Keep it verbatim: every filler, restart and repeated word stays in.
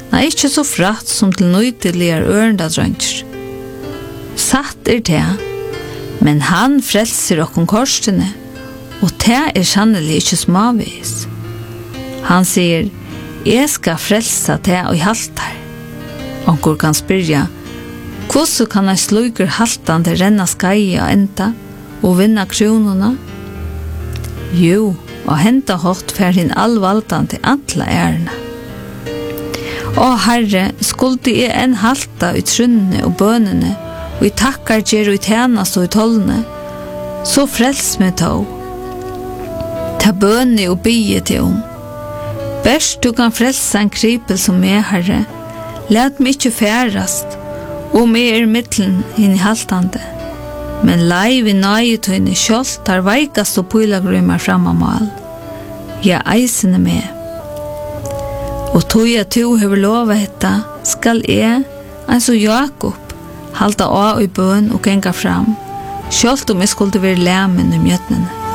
Nei, ikke så fratt som til nøyteligar ørendadrønger. Satt er det, men han frelser okkon korsene, og det er sannelig ikke smavis. Han sier, jeg skal frelsa det og haltar. Onkur kan spyrja, hvordan kan jeg sluker haltande renna skai og enda og vinna kronuna? Jo, og henta hot fer hin allvaltande antla ærna. Å Herre, skulde jeg enn halta i trunne og bønene, og i takkar gjer og i tjenast og i tollene, så frels meg tå. Ta bønne og bygge til om. Best du kan frelsa en kripel som er, Herre, let meg ikke færast, og meg er mittlen inn i haltande. Men lei vi nøyetøyne kjolt tar veikast og pøylagrymar fram av mal. Ja, eisene med. Og tog jeg to hever lova hetta, skal jeg, altså Jakob, halta av i bøn og genga fram, kjolt om jeg skulle være læmen i mjøtnene.